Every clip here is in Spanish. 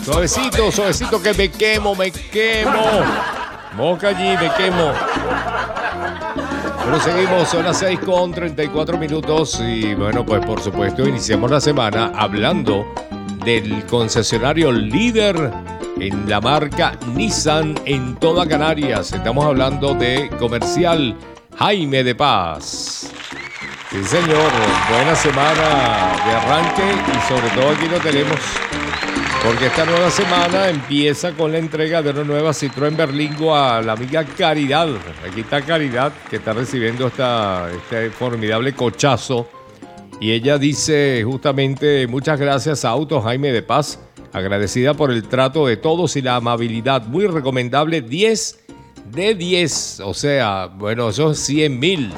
Suavecito, suavecito que me quemo. Moca allí, me quemo. Pero seguimos, son las 6:34 y bueno, pues por supuesto iniciamos la semana hablando del concesionario líder en la marca Nissan en toda Canarias. Estamos hablando de Comercial Jaime de Paz. Sí, señor, buena semana de arranque y sobre todo aquí lo tenemos porque esta nueva semana empieza con la entrega de una nueva Citroën Berlingo a la amiga Caridad. Aquí está Caridad, que está recibiendo este formidable cochazo. Y ella dice justamente muchas gracias a Auto Jaime de Paz, agradecida por el trato de todos y la amabilidad. Muy recomendable, 10 de 10. O sea, bueno, eso es 100.000.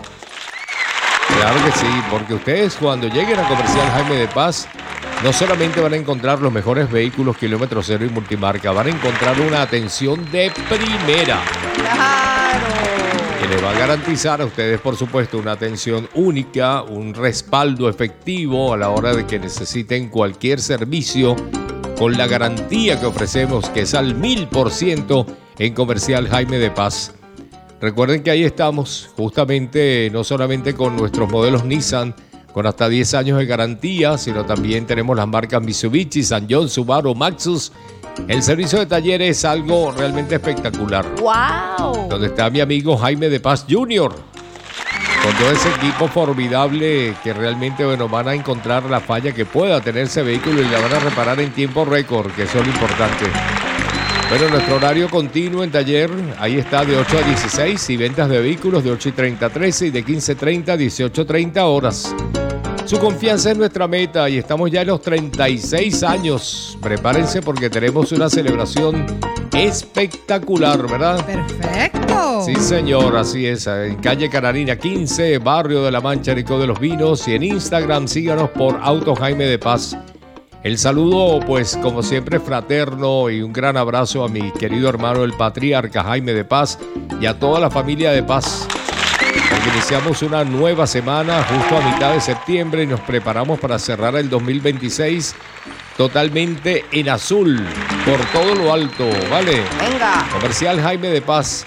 Claro que sí, porque ustedes cuando lleguen a Comercial Jaime de Paz no solamente van a encontrar los mejores vehículos kilómetro cero y multimarca, van a encontrar una atención de primera. ¡Claro! Que les va a garantizar a ustedes, por supuesto, una atención única, un respaldo efectivo a la hora de que necesiten cualquier servicio con la garantía que ofrecemos, que es al 1000% en Comercial Jaime de Paz. Recuerden que ahí estamos, justamente, no solamente con nuestros modelos Nissan, con hasta 10 años de garantía, sino también tenemos las marcas Mitsubishi, San John, Subaru, Maxus. El servicio de taller es algo realmente espectacular. ¡Wow! Donde está mi amigo Jaime de Paz Jr., con todo ese equipo formidable que realmente, bueno, van a encontrar la falla que pueda tener ese vehículo y la van a reparar en tiempo récord, que eso es lo importante. Bueno, nuestro horario continuo en taller, ahí está de 8 a 16 y ventas de vehículos de 8:30 a 13 y de 15:30 a 18:30 horas. Su confianza es nuestra meta y estamos ya en los 36 años. Prepárense porque tenemos una celebración espectacular, ¿verdad? ¡Perfecto! Sí, señor, así es. En calle Canarina 15, barrio de La Mancha, Rico de los Vinos. Y en Instagram síganos por Auto Jaime de Paz. El saludo, pues, como siempre, fraterno y un gran abrazo a mi querido hermano el patriarca Jaime de Paz y a toda la familia de Paz. Porque iniciamos una nueva semana justo a mitad de septiembre y nos preparamos para cerrar el 2026 totalmente en azul, por todo lo alto, ¿vale? ¡Venga! Comercial Jaime de Paz,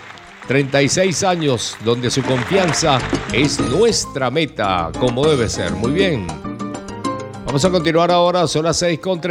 36 años, donde su confianza es nuestra meta, como debe ser. Muy bien. Vamos a continuar ahora, son las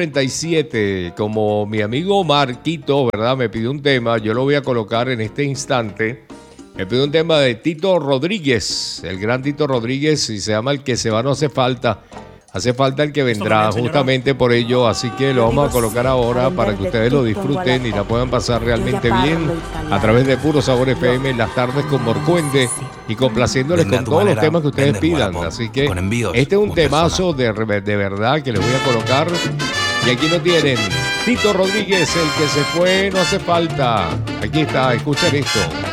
6:37. Como mi amigo Marquito, ¿verdad? Me pidió un tema, yo lo voy a colocar en este instante. Me pidió un tema de Tito Rodríguez, el gran Tito Rodríguez, y se llama El que se va no hace falta. Hace falta el que vendrá, justamente por ello, así que lo vamos a colocar ahora para que ustedes lo disfruten y la puedan pasar realmente bien a través de Puro Sabor FM en las tardes con Morcuende y complaciéndoles con todos los temas que ustedes pidan. Así que este es un temazo de verdad que les voy a colocar. Y aquí lo tienen, Tito Rodríguez, El que se fue no hace falta. Aquí está, escuchen esto.